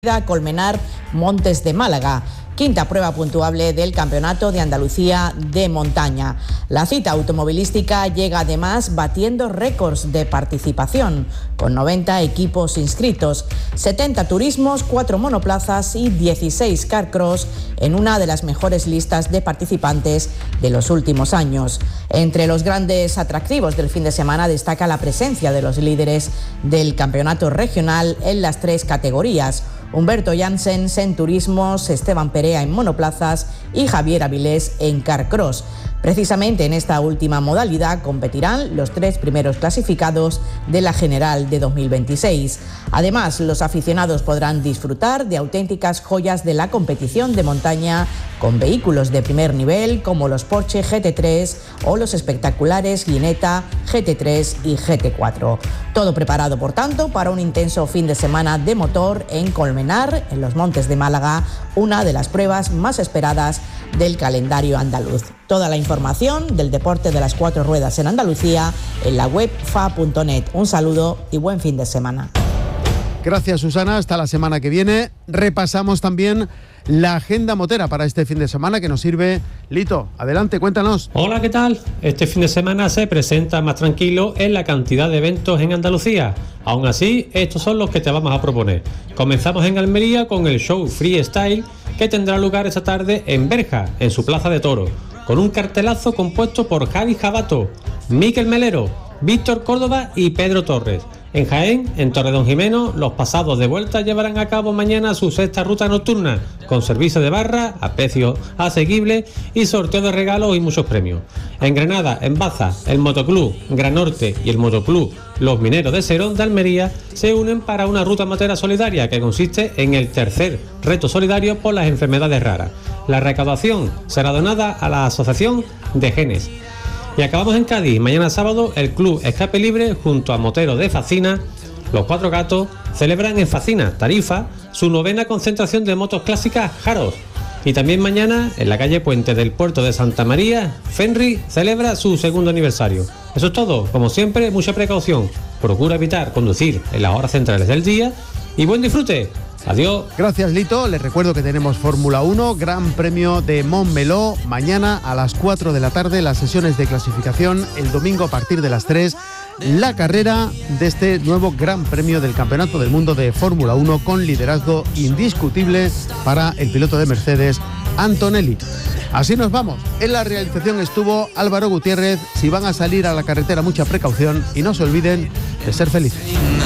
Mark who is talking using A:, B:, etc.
A: Colmenar Montes de Málaga, quinta prueba puntuable del Campeonato de Andalucía de Montaña. La cita automovilística llega además batiendo récords de participación, con 90 equipos inscritos, 70 turismos, 4 monoplazas y 16 carcross en una de las mejores listas de participantes de los últimos años. Entre los grandes atractivos del fin de semana destaca la presencia de los líderes del campeonato regional en las 3 categorías: Humberto Janssens en turismos, Esteban Perea en monoplazas y Javier Avilés en carcross. Precisamente en esta última modalidad competirán los 3 primeros clasificados de la general de 2026. Además, los aficionados podrán disfrutar de auténticas joyas de la competición de montaña con vehículos de primer nivel como los Porsche GT3 o los espectaculares Ginetta GT3 y GT4. Todo preparado, por tanto, para un intenso fin de semana de motor en Colmenar, en los Montes de Málaga, una de las pruebas más esperadas del calendario andaluz. Toda la información del deporte de las 4 ruedas en Andalucía en la web fa.net. Un saludo y buen fin de semana.
B: Gracias, Susana. Hasta la semana que viene. Repasamos también la agenda motera para este fin de semana que nos sirve Lito. Adelante, cuéntanos.
C: Hola, ¿qué tal? Este fin de semana se presenta más tranquilo en la cantidad de eventos en Andalucía. Aún así, estos son los que te vamos a proponer. Comenzamos en Almería con el show Freestyle, que tendrá lugar esta tarde en Berja, en su plaza de toros, con un cartelazo compuesto por Javi Jabato, Miquel Melero, Víctor Córdoba y Pedro Torres. En Jaén, en Torredonjimeno, los pasados de vuelta llevarán a cabo mañana su 6ª ruta nocturna, con servicio de barra, a precios asequibles y sorteo de regalos y muchos premios. En Granada, en Baza, el Motoclub Granorte y el Motoclub Los Mineros de Serón de Almería se unen para una ruta motera solidaria que consiste en el tercer reto solidario por las enfermedades raras. La recaudación será donada a la Asociación de Genes. Y acabamos en Cádiz. Mañana sábado el Club Escape Libre junto a Moteros de Facina, los 4 gatos, celebran en Facina, Tarifa, su 9ª concentración de motos clásicas Jaros. Y también mañana, en la calle Puente del Puerto de Santa María, Fenri celebra su 2º aniversario. Eso es todo. Como siempre, mucha precaución. Procura evitar conducir en las horas centrales del día y buen disfrute. Adiós.
B: Gracias, Lito. Les recuerdo que tenemos Fórmula 1, Gran Premio de Montmeló, mañana a las 4 de la tarde, las sesiones de clasificación, el domingo a partir de las 3, la carrera de este nuevo Gran Premio del Campeonato del Mundo de Fórmula 1 con liderazgo indiscutible para el piloto de Mercedes, Antonelli. Así nos vamos. En la realización estuvo Álvaro Gutiérrez. Si van a salir a la carretera, mucha precaución y no se olviden de ser felices.